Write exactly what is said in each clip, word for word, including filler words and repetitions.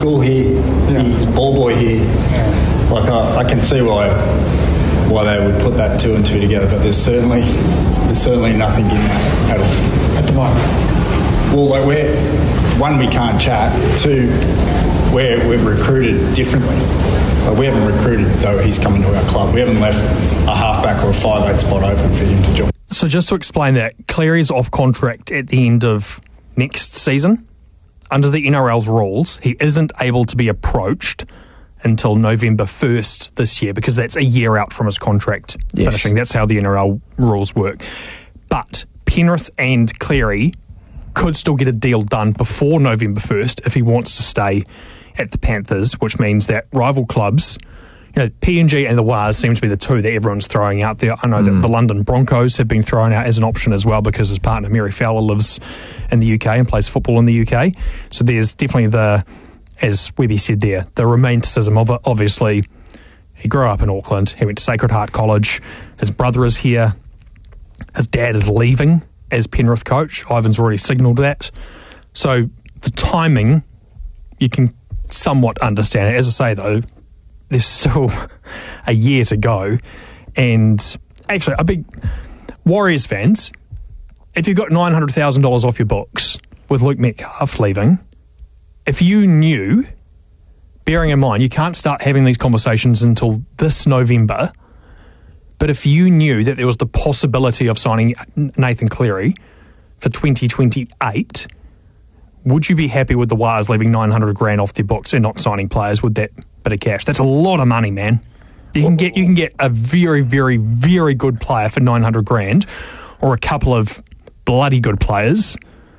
school here, Yeah. the ball boy here. Yeah. Like I, I can see why why they would put that two and two together, but there's certainly there's certainly nothing in that at all. At the moment. Well, like we're one, we can't chat. Two, we're, we've recruited differently. Like we haven't recruited though he's coming to our club. We haven't left a halfback or a five eight spot open for him to join. So just to explain that, Cleary's off contract at the end of next season. Under the N R L's rules, he isn't able to be approached until November first this year because that's a year out from his contract yes. finishing. That's how the N R L rules work. But Penrith and Cleary could still get a deal done before November first if he wants to stay at the Panthers, which means that rival clubs, you know, P N G and the Wars seem to be the two that everyone's throwing out there. I know mm. that the London Broncos have been thrown out as an option as well because his partner Mary Fowler lives in the U K and plays football in the U K. So there's definitely the, as Webby said there, the romanticism of it. Obviously, he grew up in Auckland. He went to Sacred Heart College. His brother is here. His dad is leaving as Penrith coach. Ivan's already signalled that. So the timing, you can somewhat understand it. As I say, though, there's still a year to go. And actually, a big Warriors fans, if you've got nine hundred thousand dollars off your books with Luke Metcalf leaving, if you knew, bearing in mind, you can't start having these conversations until this November, but if you knew that there was the possibility of signing Nathan Cleary for twenty twenty-eight, would you be happy with the Wires leaving nine hundred grand off their books and not signing players with that bit of cash? That's a lot of money, man. You can get you can get a very, very, very good player for nine hundred grand, or a couple of bloody good players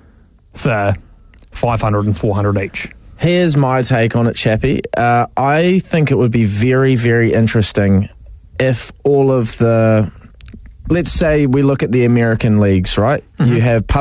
for five hundred and four hundred each. Here's my take on it, Chappie. Uh, I think it would be very, very interesting if all of the, let's say we look at the American leagues, right? Mm-hmm. You have